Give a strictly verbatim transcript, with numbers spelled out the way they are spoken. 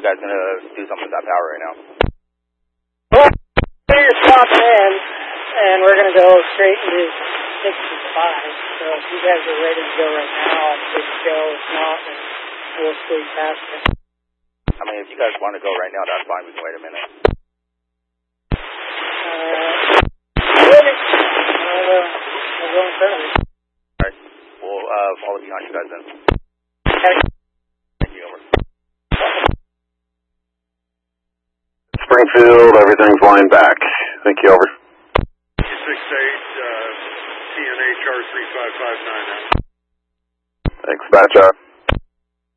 guys going to do something with that power right now? Well, we're stopping in, and we're going to go straight into sixty-five. So if you guys are ready to go right now, I'm good to go. If not, then we'll squeeze past it. I mean, if you guys want to go right now, that's fine. We can wait a minute. Uh, ready? Uh, we'll go in front of you. Alright. We'll uh, follow behind you guys then. Okay. Thank you, over. Springfield, everything's lined back. Thank you, over. six eight, uh, T N H R three five five nine. Thanks, batch out.